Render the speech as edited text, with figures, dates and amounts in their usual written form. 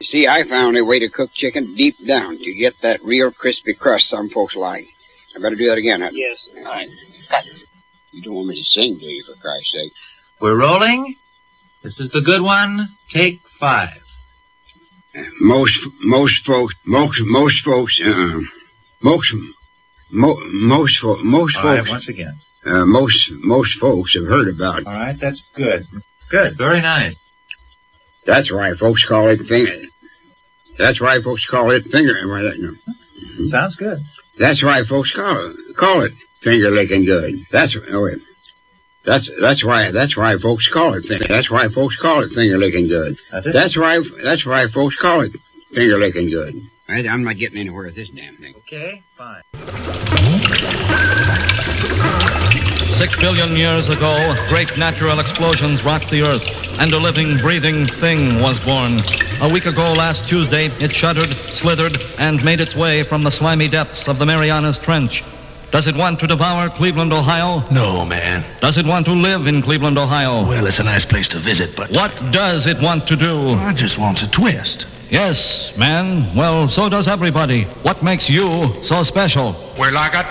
See, I found a way to cook chicken deep down to get that real crispy crust some folks like. I better do that again, huh? Yes. All right. Cut. You don't want me to sing, do you, for Christ's sake? We're rolling. This is the good one. Take 5. Most folks, All right, once again. most folks have heard about. All right, that's good. Good, very nice. That's why folks call it finger. That's why folks call it finger. Sounds good. That's why folks call it finger licking good. That's why folks call it. That's why folks call it finger licking good. That's why folks call it finger licking good. I'm not getting anywhere with this damn thing. Okay, fine. 6 billion years ago, great natural explosions rocked the Earth, and a living, breathing thing was born. A week ago, last Tuesday, it shuddered, slithered, and made its way from the slimy depths of the Marianas Trench. Does it want to devour Cleveland, Ohio? No, man. Does it want to live in Cleveland, Ohio? Well, it's a nice place to visit, but... What does it want to do? I just want to twist. Yes, man. Well, so does everybody. What makes you so special? Well, I got